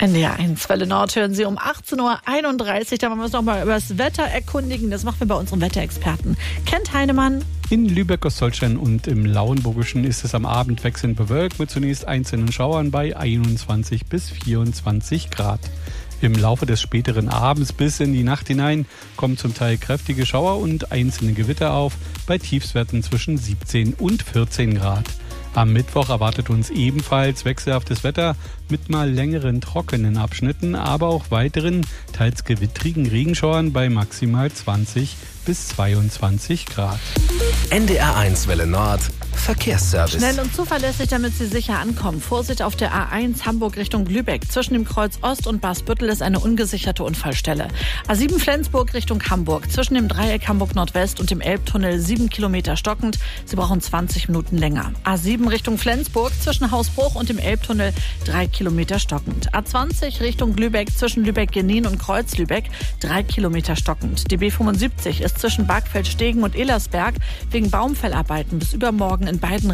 NDR 1 Welle Nord hören Sie um 18.31 Uhr. Da wollen wir uns noch mal über das Wetter erkundigen. Das machen wir bei unserem Wetterexperten Kent Heinemann. In Lübeck, Ostholstein und im Lauenburgischen ist es am Abend wechselnd bewölkt mit zunächst einzelnen Schauern bei 21 bis 24 Grad. Im Laufe des späteren Abends bis in die Nacht hinein kommen zum Teil kräftige Schauer und einzelne Gewitter auf, bei Tiefstwerten zwischen 17 und 14 Grad. Am Mittwoch erwartet uns ebenfalls wechselhaftes Wetter mit mal längeren trockenen Abschnitten, aber auch weiteren, teils gewittrigen Regenschauern bei maximal 20 bis 22 Grad. NDR 1 Welle Nord Verkehrsservice. Schnell und zuverlässig, damit Sie sicher ankommen. Vorsicht auf der A1 Hamburg Richtung Lübeck. Zwischen dem Kreuz Ost und Basbüttel ist eine ungesicherte Unfallstelle. A7 Flensburg Richtung Hamburg. Zwischen dem Dreieck Hamburg Nordwest und dem Elbtunnel 7 Kilometer stockend. Sie brauchen 20 Minuten länger. A7 Richtung Flensburg. Zwischen Hausbruch und dem Elbtunnel 3 Kilometer stockend. A20 Richtung Lübeck. Zwischen Lübeck-Genin und Kreuz-Lübeck 3 Kilometer stockend. Die B75 ist zwischen Bargfeld-Stegen und Ellersberg wegen Baumfellarbeiten bis übermorgen in beiden